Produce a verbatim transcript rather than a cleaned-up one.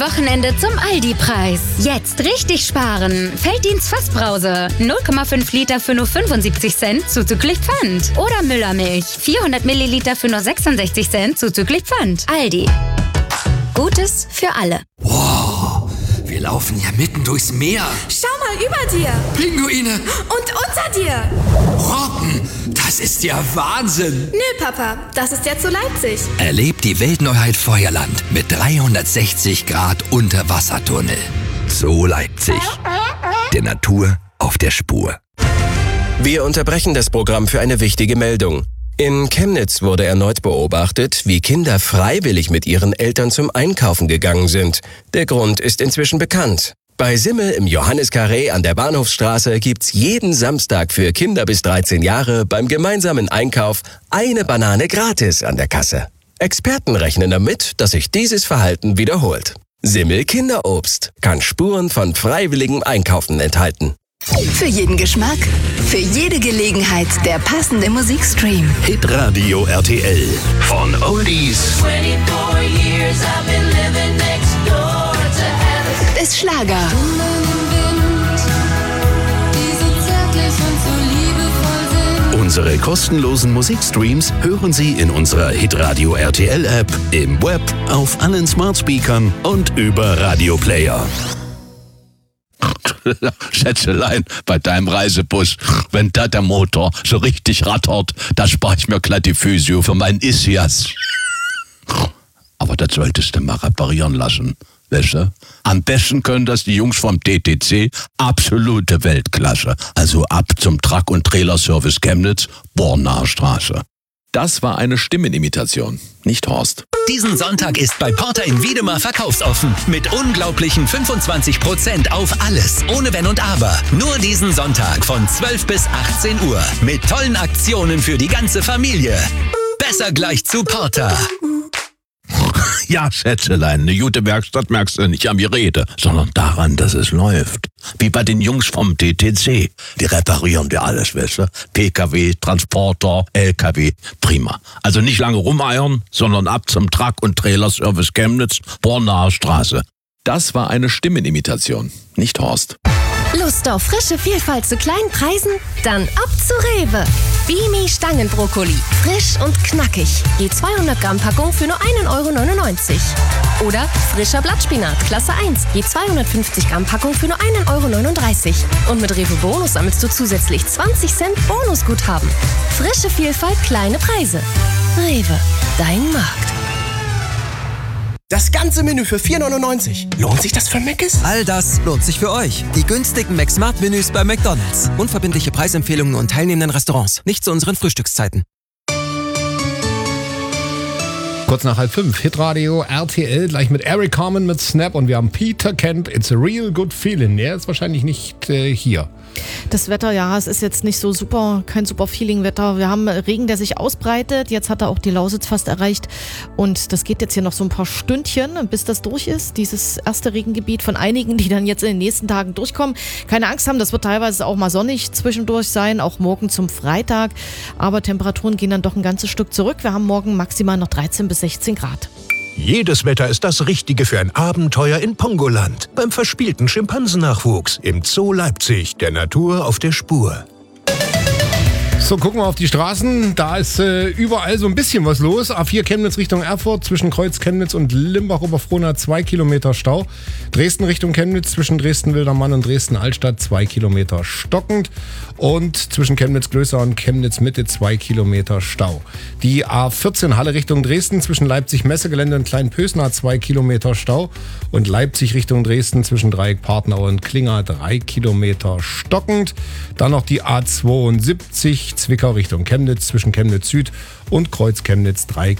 Wochenende zum Aldi-Preis. Jetzt richtig sparen. Felddienst Fassbrause. null Komma fünf Liter für nur fünfundsiebzig Cent zuzüglich Pfand. Oder Müllermilch. vierhundert Milliliter für nur sechsundsechzig Cent zuzüglich Pfand. Aldi. Gutes für alle. Wow, wir laufen ja mitten durchs Meer. Schau mal über dir. Pinguine. Und unter dir. Robben, das ist ja Wahnsinn. Nö, Papa, das ist jetzt so Leipzig. Erlebt die Weltneuheit Feuerland mit dreihundertsechzig Grad Unterwassertunnel. Zoo Leipzig. Der Natur auf der Spur. Wir unterbrechen das Programm für eine wichtige Meldung. In Chemnitz wurde erneut beobachtet, wie Kinder freiwillig mit ihren Eltern zum Einkaufen gegangen sind. Der Grund ist inzwischen bekannt. Bei Simmel im Johanniskarree an der Bahnhofsstraße gibt's jeden Samstag für Kinder bis dreizehn Jahre beim gemeinsamen Einkauf eine Banane gratis an der Kasse. Experten rechnen damit, dass sich dieses Verhalten wiederholt. Simmel Kinderobst kann Spuren von freiwilligem Einkaufen enthalten. Für jeden Geschmack, für jede Gelegenheit der passende Musikstream. Hitradio R T L. Von Oldies Bis Schlager. Unsere kostenlosen Musikstreams hören Sie in unserer Hitradio R T L App, im Web, auf allen Smartspeakern und über Radioplayer. Schätzelein, bei deinem Reisebus, wenn da der Motor so richtig rattert, da spare ich mir glatt die Physio für meinen Ischias. Aber das solltest du mal reparieren lassen, weißt du? Am besten können das die Jungs vom T T C, absolute Weltklasse. Also ab zum Truck- und Trailerservice Chemnitz, Bornaer Straße. Das war eine Stimmenimitation, nicht Horst. Diesen Sonntag ist bei Porter in Wiedemar verkaufsoffen. Mit unglaublichen fünfundzwanzig Prozent auf alles. Ohne Wenn und Aber. Nur diesen Sonntag von zwölf bis achtzehn Uhr. Mit tollen Aktionen für die ganze Familie. Besser gleich zu Porter. Ja, Schätzelein, eine gute Werkstatt merkst du nicht an die Rede, sondern daran, dass es läuft. Wie bei den Jungs vom T T C. Die reparieren wir alles, weißt du? P K W, Transporter, L K W, prima. Also nicht lange rumeiern, sondern ab zum Truck- und Trailerservice Chemnitz, Bornaer Straße. Das war eine Stimmenimitation, nicht Horst. Lust auf frische Vielfalt zu kleinen Preisen? Dann ab zu Rewe. Bimi Stangenbrokkoli. Frisch und knackig. Je zweihundert Gramm Packung für nur ein Euro neunundneunzig. Oder frischer Blattspinat, Klasse eins. Je zweihundertfünfzig Gramm Packung für nur ein Euro neununddreißig. Und mit Rewe Bonus sammelst du zusätzlich zwanzig Cent Bonusguthaben. Frische Vielfalt, kleine Preise. Rewe, dein Markt. Das ganze Menü für vier neunundneunzig. Lohnt sich das für Mc's? All das lohnt sich für euch. Die günstigen McSmart-Menüs bei McDonald's. Unverbindliche Preisempfehlungen und teilnehmenden Restaurants. Nicht zu unseren Frühstückszeiten. Kurz nach halb fünf, Hitradio R T L, gleich mit Eric Carmen mit Snap und wir haben Peter Kent, It's a Real Good Feeling. Er ist wahrscheinlich nicht äh, hier. Das Wetter, ja, es ist jetzt nicht so super, kein super Feeling-Wetter. Wir haben Regen, der sich ausbreitet. Jetzt hat er auch die Lausitz fast erreicht. Und das geht jetzt hier noch so ein paar Stündchen, bis das durch ist. Dieses erste Regengebiet von einigen, die dann jetzt in den nächsten Tagen durchkommen. Keine Angst haben, das wird teilweise auch mal sonnig zwischendurch sein, auch morgen zum Freitag. Aber Temperaturen gehen dann doch ein ganzes Stück zurück. Wir haben morgen maximal noch dreizehn bis sechzehn Grad. Jedes Wetter ist das Richtige für ein Abenteuer in Pongoland. Beim verspielten Schimpansennachwuchs im Zoo Leipzig, der Natur auf der Spur. So, gucken wir auf die Straßen. Da ist äh, überall so ein bisschen was los. A vier Chemnitz Richtung Erfurt, zwischen Kreuz Chemnitz und Limbach-Oberfrohna zwei Kilometer Stau. Dresden Richtung Chemnitz, zwischen Dresden-Wildermann und Dresden-Altstadt zwei Kilometer stockend. Und zwischen Chemnitz-Glößer und Chemnitz-Mitte zwei Kilometer Stau. Die A vierzehn Halle Richtung Dresden, zwischen Leipzig-Messegelände und Kleinpösna zwei Kilometer Stau. Und Leipzig Richtung Dresden, zwischen Dreieck-Partnau und Klinger drei Kilometer stockend. Dann noch die A zweiundsiebzig Zwickau Richtung Chemnitz, zwischen Chemnitz Süd und Kreuz Chemnitz drei